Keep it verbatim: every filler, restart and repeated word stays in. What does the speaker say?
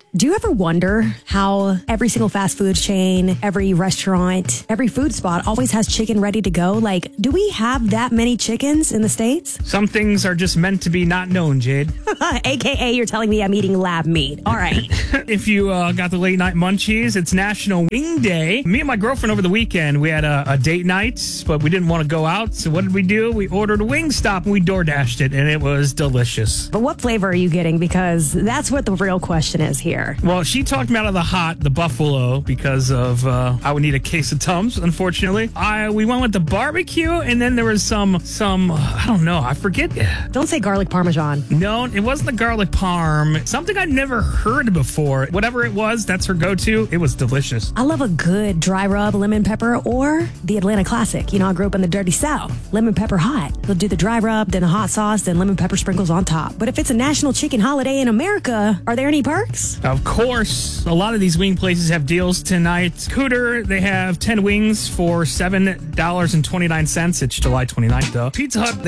Do you ever wonder how every single fast food chain, every restaurant, every food spot always has chicken ready to go? Like, do we have that many chickens in the States? Some things are just meant to be not known, Jade. A K A you're telling me I'm eating lab meat. All right. If you uh, got the late night munchies, it's National Wing Day. Me and my girlfriend over the weekend, we had a, a date night, but we didn't want to go out. So what did we do? We ordered a Wingstop and we DoorDashed it, and it was delicious. But what flavor are you getting? Because that's what the real question is here. Well, she talked me out of the hot, the buffalo, because of uh, I would need a case of Tums, unfortunately. I We went with the barbecue, and then there was some, some I don't know, I forget. Don't say garlic parmesan. No, it wasn't the garlic parm. Something I'd never heard before. Whatever it was, that's her go-to. It was delicious. I love a good dry rub lemon pepper or the Atlanta classic. You know, I grew up in the dirty South. Lemon pepper hot. They'll do the dry rub, then the hot sauce, then lemon pepper sprinkles on top. But if it's a national chicken holiday in America, are there any perks? Of course. A lot of these wing places have deals tonight. Cooter, they have ten wings for seven dollars and twenty-nine cents. It's July twenty-ninth, though. Pizza Hut, they